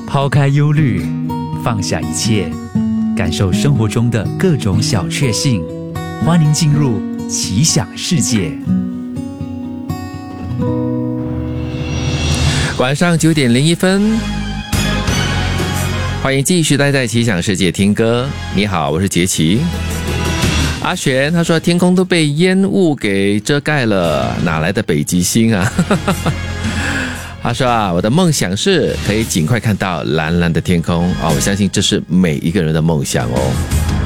抛开忧虑，放下一切，感受生活中的各种小确幸。欢迎进入奇想世界。 晚上9:01，欢迎继续待在奇想世界听歌。你好，我是杰奇。阿璇他说天空都被烟雾给遮盖了，哪来的北极星啊？他说我的梦想是可以尽快看到蓝蓝的天空我相信这是每一个人的梦想哦。